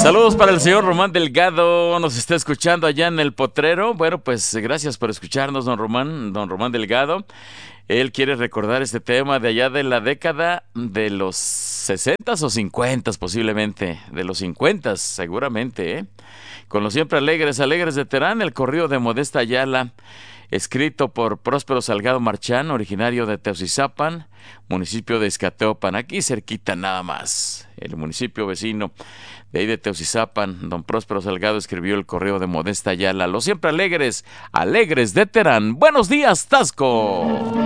Saludos para el señor Román Delgado, nos está escuchando allá en el Potrero. Bueno, pues gracias por escucharnos, don Román Delgado. Él quiere recordar este tema de allá de la década de los 60 o 50 posiblemente, de los 50 seguramente, ¿eh? Con los siempre alegres de Terán, el corrido de Modesta Ayala, escrito por Próspero Salgado Marchán, originario de Teocizapan, municipio de Izcateopan, aquí cerquita nada más, el municipio vecino de ahí de Teocizapan. Don Próspero Salgado escribió el correo de Modesta Ayala, los siempre alegres de Terán. Buenos días, Tasco.